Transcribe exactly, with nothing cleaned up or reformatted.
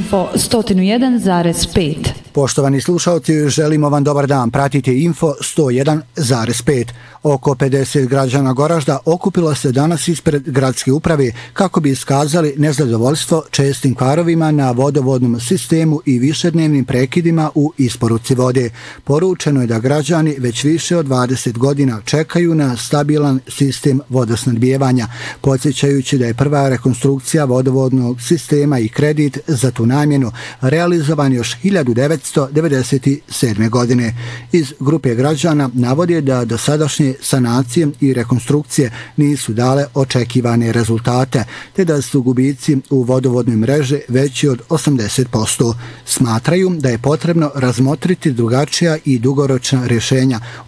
Info sto jedan zarez pet. Poštovani slušalci, želimo vam dobar dan. Pratite Info sto jedan zarez pet. Oko pedeset građana Goražda okupilo se danas ispred gradske uprave kako bi iskazali nezadovoljstvo čestim kvarovima na vodovodnom sistemu i višednevnim prekidima u isporuci vode. Poručeno je da građani već više od dvadeset godina čekaju na stabilan sistem vodosnadbijevanja, podsjećajući da je prva rekonstrukcija vodovodnog sistema i kredit za tu namjenu realizovan još hiljadu devetsto devedeset sedme. godine. Iz grupe građana navode da dosadašnje sanacije i rekonstrukcije nisu dale očekivane rezultate, te da su gubici u vodovodnoj mreži veći od osamdeset posto. Smatraju da je potrebno razmotriti drugačija i dugoročna rješenja